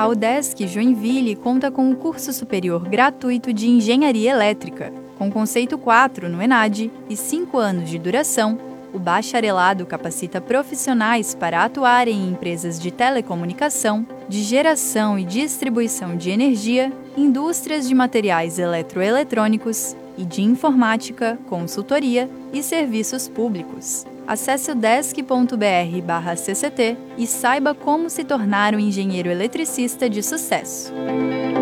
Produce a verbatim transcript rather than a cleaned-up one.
A UDESC Joinville conta com o curso superior gratuito de Engenharia Elétrica, com conceito quatro no ENAD e cinco anos de duração. O bacharelado capacita profissionais para atuarem em empresas de telecomunicação, de geração e distribuição de energia, indústrias de materiais eletroeletrônicos e de informática, consultoria e serviços públicos. Acesse o desc ponto br barra C C T e saiba como se tornar um engenheiro eletricista de sucesso.